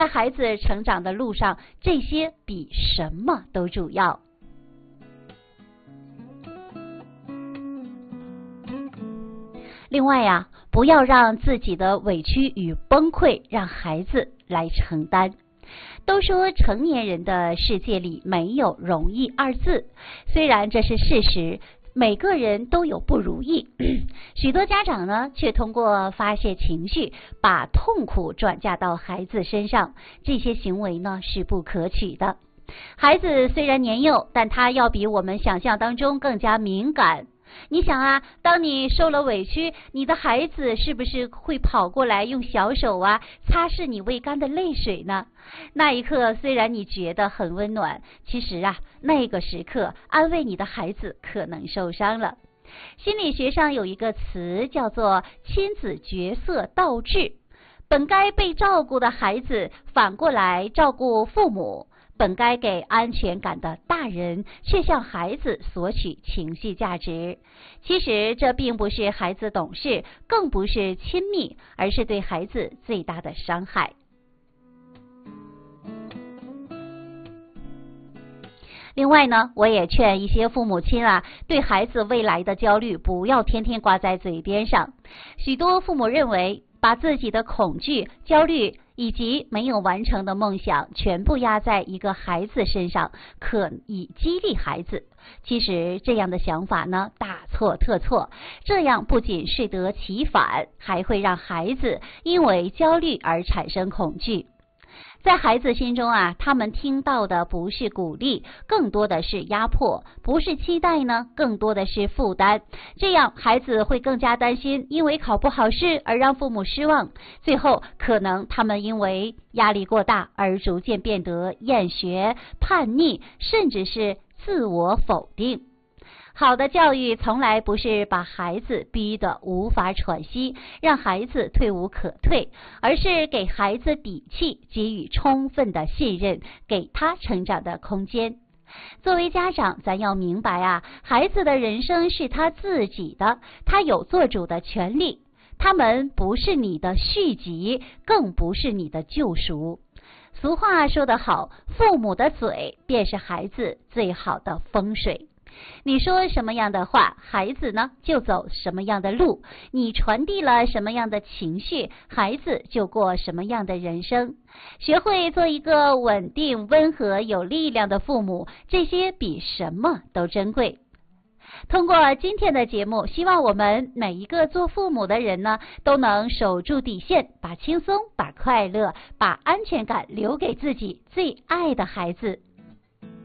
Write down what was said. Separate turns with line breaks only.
在孩子成长的路上，这些比什么都主要。另外呀，不要让自己的委屈与崩溃让孩子来承担。都说成年人的世界里没有容易二字，虽然这是事实，每个人都有不如意，许多家长呢却通过发泄情绪，把痛苦转嫁到孩子身上，这些行为呢是不可取的。孩子虽然年幼，但他要比我们想象当中更加敏感。你想啊，当你受了委屈，你的孩子是不是会跑过来用小手擦拭你未干的泪水呢？那一刻虽然你觉得很温暖，其实那个时刻安慰你的孩子可能受伤了。心理学上有一个词叫做亲子角色倒置，本该被照顾的孩子反过来照顾父母，本该给安全感的大人却向孩子索取情绪价值。其实这并不是孩子懂事，更不是亲密，而是对孩子最大的伤害。另外呢，我也劝一些父母亲对孩子未来的焦虑不要天天挂在嘴边上。许多父母认为把自己的恐惧、焦虑以及没有完成的梦想全部压在一个孩子身上，可以激励孩子。其实这样的想法呢，大错特错。这样不仅适得其反，还会让孩子因为焦虑而产生恐惧。在孩子心中他们听到的不是鼓励，更多的是压迫；不是期待呢，更多的是负担。这样孩子会更加担心，因为考不好试而让父母失望。最后可能他们因为压力过大而逐渐变得厌学、叛逆，甚至是自我否定。好的教育从来不是把孩子逼得无法喘息，让孩子退无可退，而是给孩子底气，给予充分的信任，给他成长的空间。作为家长，咱要明白孩子的人生是他自己的，他有做主的权利，他们不是你的续集，更不是你的救赎。俗话说得好，父母的嘴便是孩子最好的风水。你说什么样的话，孩子呢就走什么样的路，你传递了什么样的情绪，孩子就过什么样的人生。学会做一个稳定、温和、有力量的父母，这些比什么都珍贵。通过今天的节目，希望我们每一个做父母的人呢，都能守住底线，把轻松、把快乐、把安全感留给自己最爱的孩子。